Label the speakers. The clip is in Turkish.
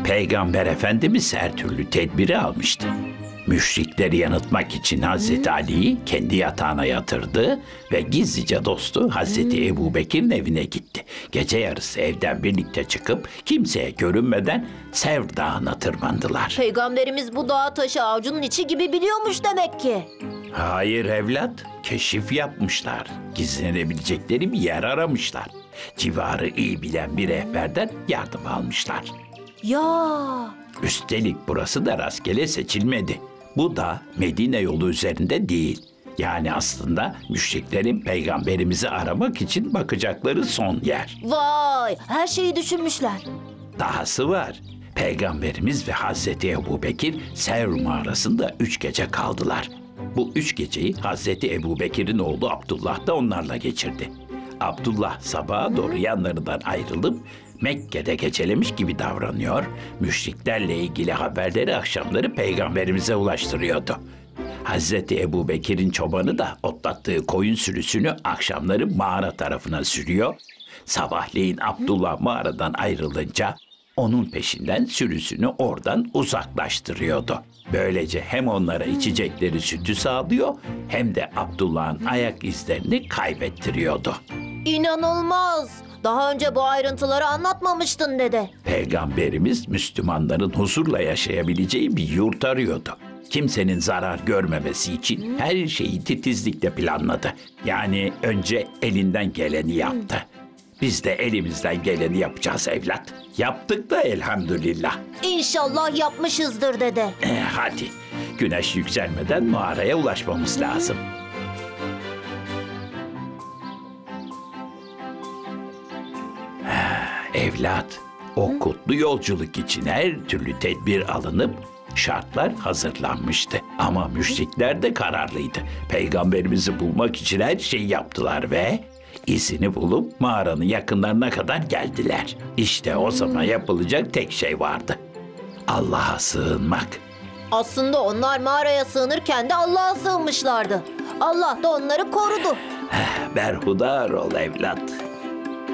Speaker 1: Peygamber Efendimiz her türlü tedbiri almıştı. Müşrikleri yanıltmak için Hazreti Ali'yi kendi yatağına yatırdı ve gizlice dostu Hazreti Ebubekir'in evine gitti. Gece yarısı evden birlikte çıkıp kimseye görünmeden Sevr Dağı'na tırmandılar.
Speaker 2: Peygamberimiz bu dağ taşı avucunun içi gibi biliyormuş demek ki.
Speaker 1: Hayır evlat, keşif yapmışlar. Gizlenebilecekleri bir yer aramışlar. Civarı iyi bilen bir rehberden yardım almışlar.
Speaker 2: Ya
Speaker 1: Üstelik burası da rastgele seçilmedi. Bu da Medine yolu üzerinde değil. Yani aslında müşriklerin peygamberimizi aramak için bakacakları son yer.
Speaker 2: vay, her şeyi düşünmüşler.
Speaker 1: Dahası var. Peygamberimiz ve Hazreti Ebubekir Sevr mağarasında 3 gece kaldılar. Bu 3 geceyi Hazreti Ebubekir'in oğlu Abdullah da onlarla geçirdi. Abdullah sabaha doğru yanlarından ayrılıp Mekke'de gecelemiş gibi davranıyor, müşriklerle ilgili haberleri akşamları peygamberimize ulaştırıyordu. Hazreti Ebubekir'in çobanı da otlattığı koyun sürüsünü akşamları mağara tarafına sürüyor. Sabahleyin Abdullah mağaradan ayrılınca onun peşinden sürüsünü oradan uzaklaştırıyordu. Böylece hem onlara içecekleri sütü sağlıyor hem de Abdullah'ın ayak izlerini kaybettiriyordu.
Speaker 2: İnanılmaz. Daha önce bu ayrıntıları anlatmamıştın dede.
Speaker 1: Peygamberimiz Müslümanların huzurla yaşayabileceği bir yurt arıyordu. Kimsenin zarar görmemesi için her şeyi titizlikle planladı. Yani önce elinden geleni yaptı. Biz de elimizden geleni yapacağız evlat. Yaptık da elhamdülillah.
Speaker 2: İnşallah yapmışızdır dede.
Speaker 1: Hadi güneş yükselmeden mağaraya ulaşmamız lazım. Evlat, o kutlu yolculuk için her türlü tedbir alınıp şartlar hazırlanmıştı. Ama müşrikler de kararlıydı. Peygamberimizi bulmak için her şeyi yaptılar ve izini bulup mağaranın yakınlarına kadar geldiler. İşte o zaman yapılacak tek şey vardı. Allah'a sığınmak.
Speaker 2: Aslında onlar mağaraya sığınırken de Allah'a sığınmışlardı. Allah da onları korudu.
Speaker 1: Berhudar ol evlat.